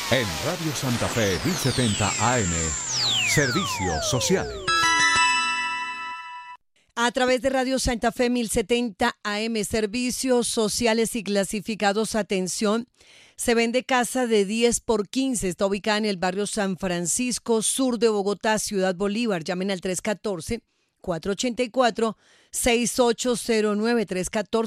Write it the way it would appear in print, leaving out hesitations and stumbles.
En Radio Santa Fe 1070 AM, Servicios Sociales. A través de Radio Santa Fe 1070 AM, Servicios Sociales y Clasificados, atención, se vende casa de 10 por 15. Está ubicada en el barrio San Francisco, sur de Bogotá, Ciudad Bolívar. Llamen al 314-484-6809,